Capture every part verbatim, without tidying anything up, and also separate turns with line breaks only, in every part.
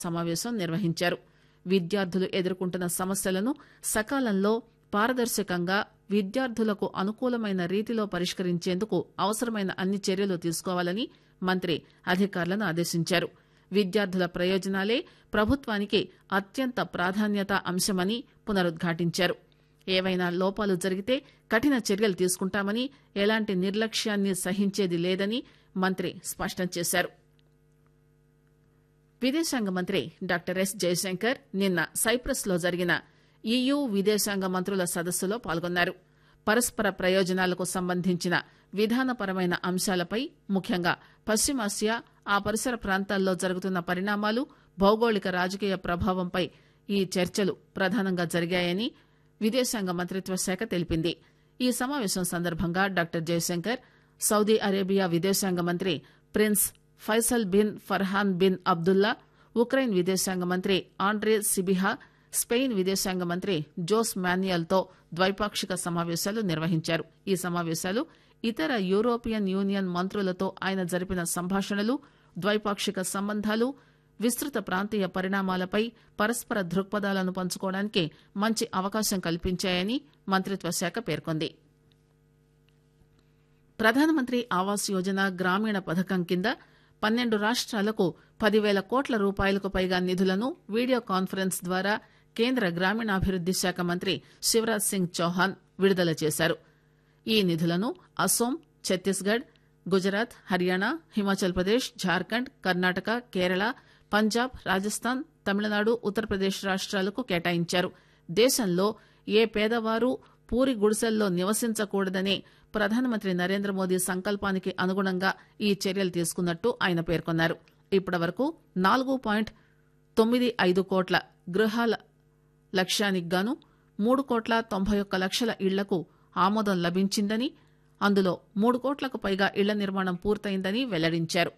సమావేశం నిర్వహించారు. విద్యార్థులు ఎదుర్కొంటున్న సమస్యలను సకాలంలో పారదర్శకంగా విద్యార్థులకు అనుకూలమైన రీతిలో పరిష్కరించేందుకు అవసరమైన అన్ని చర్యలు తీసుకోవాలని మంత్రి అధికారులను ఆదేశించారు. విద్యార్థుల ప్రయోజనాలే ప్రభుత్వానికి అత్యంత ప్రాధాన్యత అంశమని పునరుద్ఘాటించారు. ఏవైనా లోపాలు జరిగితే కఠిన చర్యలు తీసుకుంటామని, ఎలాంటి నిర్లక్ష్యాన్ని సహించేది లేదని మంత్రి స్పష్టం చేశారు. విదేశాంగ మంత్రి డాక్టర్ ఎస్ జయశంకర్ నిన్న సైప్రస్ లో జరిగిన ఈయూ విదేశాంగ మంత్రుల సదస్సులో పాల్గొన్నారు. పరస్పర ప్రయోజనాలకు సంబంధించిన విధానపరమైన అంశాలపై, ముఖ్యంగా పశ్చిమాసియా, ఆ పరిసర ప్రాంతాల్లో జరుగుతున్న పరిణామాలు, భౌగోళిక రాజకీయ ప్రభావంపై ఈ చర్చలు ప్రధానంగా జరిగాయని విదేశాంగ మంత్రిత్వ శాఖ తెలిపింది. ఈ సమావేశం సందర్భంగా డాక్టర్ జయశంకర్ సౌదీ అరేబియా విదేశాంగ మంత్రి prince Faisal bin Farhan bin Abdullah, Ukraine విదేశాంగ మంత్రి ఆండ్రే సిబిహా, స్పెయిన్ విదేశాంగ మంత్రి జోస్ మాన్యుయల్ తో ద్వైపాక్షిక సమావేశాలు నిర్వహించారు. ఈ సమావేశాలు ఇతర యూరోపియన్ యూనియన్ మంత్రులతో ఆయన జరిపిన సంభాషణలు, ద్వైపాక్షిక సంబంధాలు, విస్తృత ప్రాంతీయ పరిణామాలపై పరస్పర దృక్పథాలను పంచుకోవడానికి మంచి అవకాశం కల్పించాయని మంత్రిత్వ శాఖ పేర్కొంది. ప్రధానమంత్రి ఆవాస్ యోజన గ్రామీణ పథకం కింద పన్నెండు రాష్ట్రాలకు పదివేల కోట్ల రూపాయలకు పైగా నిధులను వీడియో కాన్ఫరెన్స్ ద్వారా కేంద్ర గ్రామీణాభివృద్ది శాఖ మంత్రి శివరాజ్ సింగ్ చౌహాన్ విడుదల చేశారు. ఈ నిధులను అస్సోం, ఛత్తీస్గఢ్, గుజరాత్, హర్యానా, హిమాచల్ ప్రదేశ్, జార్ఖండ్, కర్ణాటక, కేరళ, పంజాబ్, రాజస్థాన్, తమిళనాడు, ఉత్తరప్రదేశ్ రాష్ట్రాలకు కేటాయించారు. దేశంలో ఏ పేదవారు పూరి గుడిసెల్లో నివసించకూడదనే ప్రధానమంత్రి నరేంద్ర మోదీ సంకల్పానికి అనుగుణంగా ఈ చర్యలు తీసుకున్నట్టు ఆయన పేర్కొన్నారు. ఇప్పటి వరకు నాలుగు పాయింట్ తొమ్మిది ఐదు కోట్ల గృహాల లక్ష్యానికి గాను మూడు కోట్ల తొంభై ఒక్క లక్షల ఇళ్లకు ఆమోదం లభించిందని, అందులో మూడు కోట్లకు పైగా ఇళ్ల నిర్మాణం పూర్తయిందని వెల్లడించారు.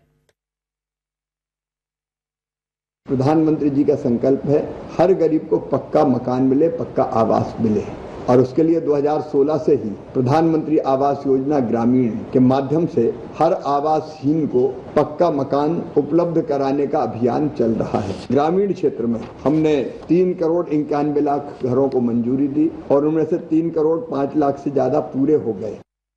प्रधानमंत्री जी का संकल्प है हर गरीब को पक्का मकान मिले, पक्का आवास मिले, और उसके लिए दो हज़ार सोलह से ही प्रधानमंत्री आवास योजना ग्रामीण के माध्यम से हर आवासहीन को पक्का मकान उपलब्ध कराने का अभियान चल रहा है. ग्रामीण क्षेत्र में हमने तीन करोड़ इक्यानवे लाख घरों को मंजूरी दी और उनमें से तीन करोड़ पांच लाख से ज्यादा पूरे हो गए.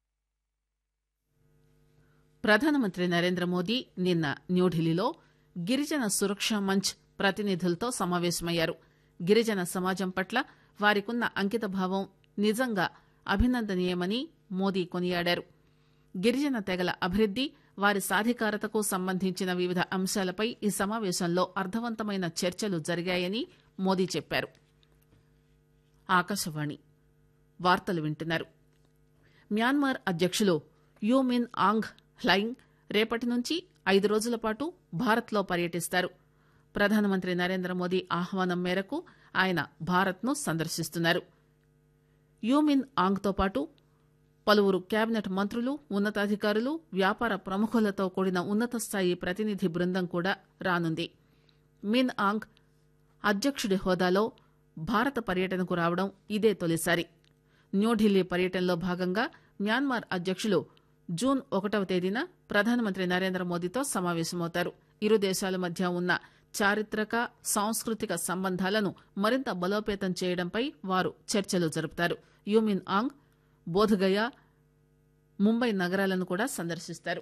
ప్రధానమంత్రి నరేంద్ర మోదీ నిన్న న్యూఢిల్లీలో గిరిజన సురక్షా మంచ్ ప్రతినిధులతో సమావేశమయ్యారు. గిరిజన సమాజం పట్ల వారికున్న అంకితభావం నిజంగా అభినందనీయమని మోదీ కొనియాడారు. గిరిజన తెగల అభివృద్ది, వారి సాధికారతకు సంబంధించిన వివిధ అంశాలపై ఈ సమావేశంలో అర్థవంతమైన చర్చలు జరిగాయని మోదీ చెప్పారు. ఆకాశవాణి వార్తలు వింటున్నారు. మ్యాన్మార్ అధ్యక్షులు యూ మిన్ ఆంగ్ హ్లైంగ్ రేపటి నుంచి ఐదు రోజుల పాటు భారత్లో పర్యటిస్తారు. ప్రధానమంత్రి నరేంద్ర మోదీ ఆహ్వానం మేరకు ఆయన భారత్ను సందర్శిస్తున్నారు. యూమిన్ ఆంగ్తో పాటు పలువురు కేబినెట్ మంత్రులు, ఉన్నతాధికారులు, వ్యాపార ప్రముఖులతో కూడిన ఉన్నత స్థాయి ప్రతినిధి బృందం కూడా రానుంది. మిన్ ఆంగ్ అధ్యక్షుడి హోదాలో భారత పర్యటనకు రావడం ఇదే తొలిసారి. న్యూఢిల్లీ పర్యటనలో భాగంగా మ్యాన్మార్ అధ్యక్షులు జూన్ ఒకటవ తేదీన ప్రధానమంత్రి నరేంద్ర మోదీతో సమావేశమవుతారు. ఇరు దేశాల మధ్య ఉన్న చారిత్రక, సాంస్కృతిక సంబంధాలను మరింత బలోపేతం చేయడంపై వారు చర్చలు జరుపుతారు. యూమిన్ ఆంగ్ బోధగయ, ముంబై నగరాలను కూడా సందర్శిస్తారు.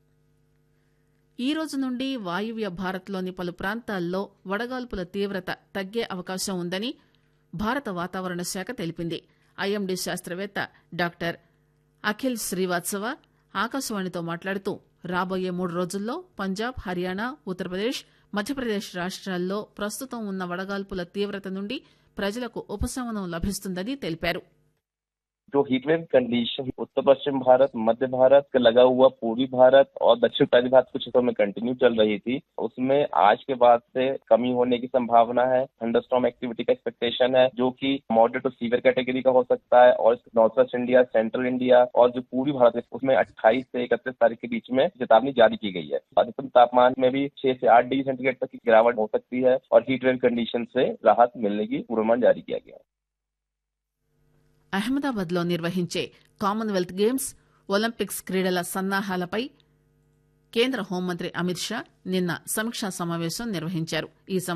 ఈ రోజు నుండి వాయువ్య భారత్లోని పలు ప్రాంతాల్లో వడగాల్పుల తీవ్రత తగ్గే అవకాశం ఉందని భారత వాతావరణ శాఖ తెలిపింది. ఐఎండీ శాస్త్రవేత్త డాక్టర్ అఖిల్ శ్రీవాత్సవ ఆకాశవాణితో మాట్లాడుతూ రాబోయే మూడు రోజుల్లో పంజాబ్, హర్యానా, ఉత్తరప్రదేశ్, మధ్యప్రదేశ్ రాష్ట్రాల్లో ప్రస్తుతం ఉన్న వడగాల్పుల తీవ్రత నుండి ప్రజలకు ఉపశమనం లభిస్తుందని తెలిపారు.
जो हीटवेव कंडीशन उत्तर पश्चिम भारत, मध्य भारत का लगा हुआ पूर्वी भारत और दक्षिण उत्तरी भारत कुछ हिस्सों में कंटिन्यू चल रही थी, उसमें आज के बाद से कमी होने की संभावना है. थंडरस्टॉर्म एक्टिविटी का एक्सपेक्टेशन है जो कि मॉडरेट टू सीवियर कैटेगरी का हो सकता है, और north west India, central India और जो पूर्वी भारत है उसमें अट्ठाईस से इकतीस तारीख के बीच में चेतावनी जारी की गई है. अधिकतम तापमान में भी छह से आठ डिग्री सेंटीग्रेड तक की गिरावट हो सकती है और हीटवेव कंडीशन से राहत मिलने की पूर्वानुमान जारी किया गया है.
అహ్మదాబాద్ లో నిర్వహించే కామన్వెల్త్ గేమ్స్, ఒలింపిక్స్ క్రీడల సన్నాహాలపై కేంద్ర హోంమంత్రి అమిత్ షా నిన్న సమీక్షా సమావేశం నిర్వహించారు. ఈ